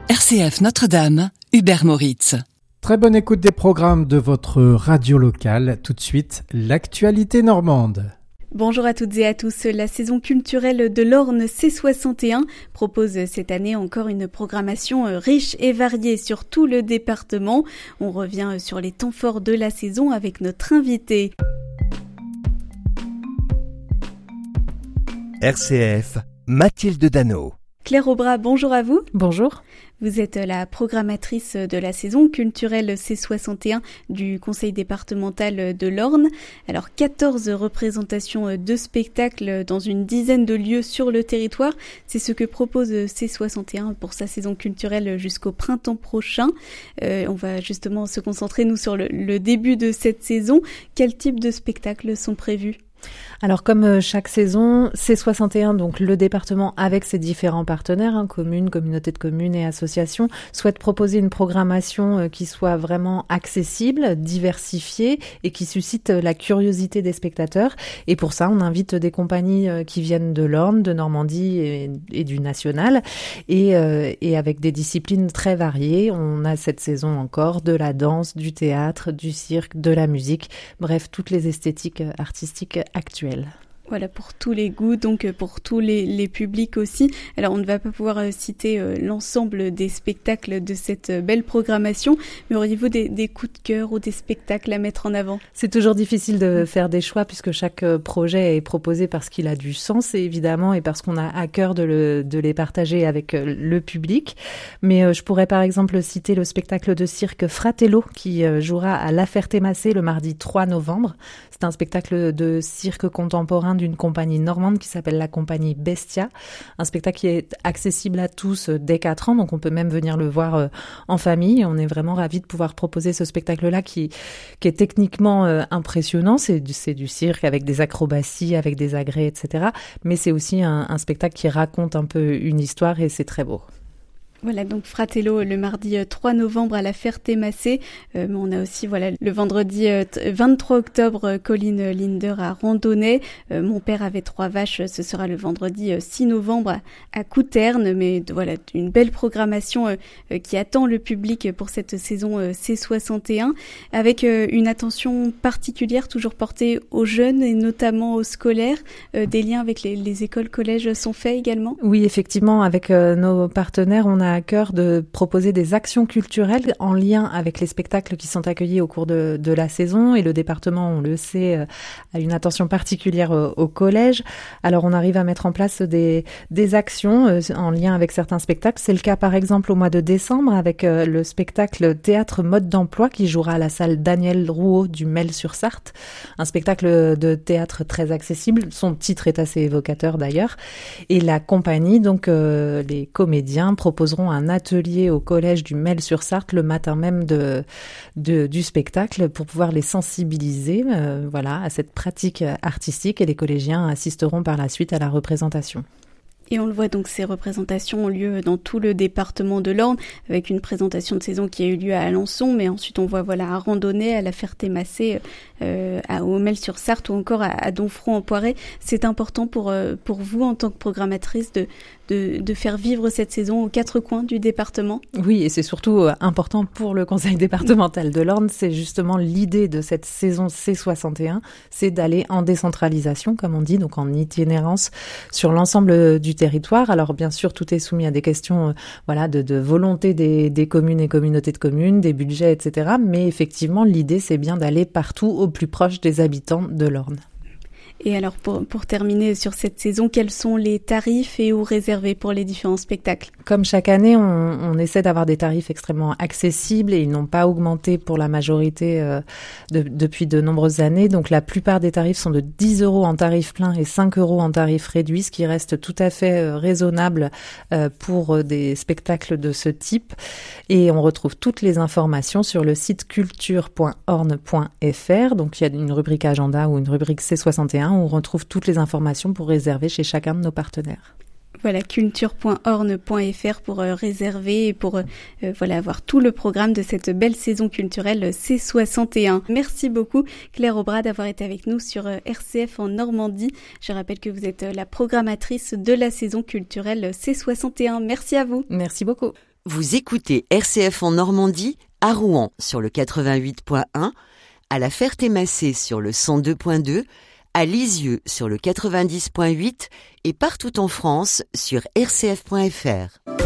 RCF Notre-Dame, Hubert Moritz. Très bonne écoute des programmes de votre radio locale. Tout de suite, l'actualité normande. Bonjour à toutes et à tous. La saison culturelle de l'Orne C61 propose cette année encore une programmation riche et variée sur tout le département. On revient sur les temps forts de la saison avec notre invité. RCF, Mathilde Dano. Claire Aubras, bonjour à vous. Bonjour. Vous êtes la programmatrice de la saison culturelle C61 du Conseil départemental de l'Orne. Alors 14 représentations de spectacles dans une dizaine de lieux sur le territoire. C'est ce que propose C61 pour sa saison culturelle jusqu'au printemps prochain. On va justement se concentrer nous sur le début de cette saison. Quels types de spectacles sont prévus ? Alors comme chaque saison, C61, donc le département avec ses différents partenaires, communes, communautés de communes et associations, souhaite proposer une programmation qui soit vraiment accessible, diversifiée et qui suscite la curiosité des spectateurs. Et pour ça, on invite des compagnies qui viennent de l'Orne, de Normandie et du national et avec des disciplines très variées. On a cette saison encore de la danse, du théâtre, du cirque, de la musique, bref, toutes les esthétiques artistiques actuelles. Voilà, pour tous les goûts, donc pour tous les publics aussi. Alors, on ne va pas pouvoir citer l'ensemble des spectacles de cette belle programmation, mais auriez-vous des coups de cœur ou des spectacles à mettre en avant ? C'est toujours difficile de faire des choix puisque chaque projet est proposé parce qu'il a du sens, évidemment, et parce qu'on a à cœur de les partager avec le public. Mais je pourrais par exemple citer le spectacle de cirque Fratello qui jouera à La Ferté-Macé le mardi 3 novembre. C'est un spectacle de cirque contemporain d'une compagnie normande qui s'appelle la compagnie Bestia. Un spectacle qui est accessible à tous dès 4 ans, donc on peut même venir le voir en famille. On est vraiment ravis de pouvoir proposer ce spectacle-là qui est techniquement impressionnant. C'est du cirque avec des acrobaties, avec des agrès, etc. Mais c'est aussi un spectacle qui raconte un peu une histoire et c'est très beau. Voilà, donc Fratello le mardi 3 novembre à la Ferté-Macé. Mais on a aussi le vendredi 23 octobre Colline Linder à Randonnay. Mon père avait 3 vaches, ce sera le vendredi 6 novembre à Couterne. Mais voilà, une belle programmation qui attend le public pour cette saison C61 avec une attention particulière toujours portée aux jeunes et notamment aux scolaires. Des liens avec les écoles, collèges sont faits également ? Oui, effectivement, avec nos partenaires, on a à cœur de proposer des actions culturelles en lien avec les spectacles qui sont accueillis au cours de la saison et le département, on le sait, a une attention particulière au collège. Alors on arrive à mettre en place des actions en lien avec certains spectacles. C'est le cas par exemple au mois de décembre avec le spectacle Théâtre Mode d'Emploi qui jouera à la salle Daniel Rouault du Mel-sur-Sarthe. Un spectacle de théâtre très accessible. Son titre est assez évocateur d'ailleurs. Et la compagnie, donc les comédiens, proposeront un atelier au collège du Mel-sur-Sarthe le matin même du spectacle pour pouvoir les sensibiliser à cette pratique artistique et les collégiens assisteront par la suite à la représentation. Et on le voit donc, ces représentations ont lieu dans tout le département de l'Orne, avec une présentation de saison qui a eu lieu à Alençon, mais ensuite on voit à Randonnay, à la Ferté-Macé, à Aumel-sur-Sarthe ou encore à Domfront-en-Poiret. C'est important pour vous en tant que programmatrice de faire vivre cette saison aux 4 coins du département ? Oui, et c'est surtout important pour le Conseil départemental de l'Orne. C'est justement l'idée de cette saison C61, c'est d'aller en décentralisation, comme on dit, donc en itinérance sur l'ensemble du territoire. Alors bien sûr, tout est soumis à des questions de volonté des communes et communautés de communes, des budgets, etc. Mais effectivement, l'idée, c'est bien d'aller partout au plus proche des habitants de l'Orne. Et alors, pour terminer sur cette saison, quels sont les tarifs et où réservés pour les différents spectacles ? Comme chaque année, on essaie d'avoir des tarifs extrêmement accessibles et ils n'ont pas augmenté pour la majorité depuis de nombreuses années. Donc, la plupart des tarifs sont de 10 € en tarif plein et 5 € en tarif réduit, ce qui reste tout à fait raisonnable pour des spectacles de ce type. Et on retrouve toutes les informations sur le site culture.orne.fr. Donc, il y a une rubrique agenda ou une rubrique C61 où on retrouve toutes les informations pour réserver chez chacun de nos partenaires. Voilà, culture.orne.fr pour réserver et pour avoir tout le programme de cette belle saison culturelle C61. Merci beaucoup Claire Aubras d'avoir été avec nous sur RCF en Normandie. Je rappelle que vous êtes la programmatrice de la saison culturelle C61. Merci à vous. Merci beaucoup. Vous écoutez RCF en Normandie, à Rouen sur le 88.1, à La Ferté-Massé sur le 102.2, à Lisieux sur le 90.8 et partout en France sur rcf.fr.